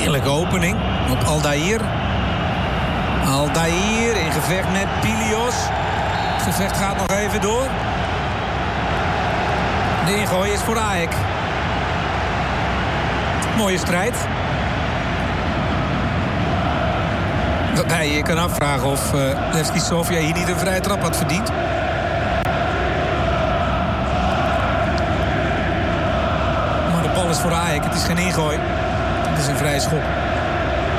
Heerlijke opening op Aldair. Aldair in gevecht met Pilios. Het gevecht gaat nog even door. De ingooi is voor AEK. Mooie strijd. Waarbij je kan afvragen of Levski Sofia hier niet een vrije trap had verdiend. Maar de bal is voor AEK. Het is geen ingooi. Het is een vrije schop.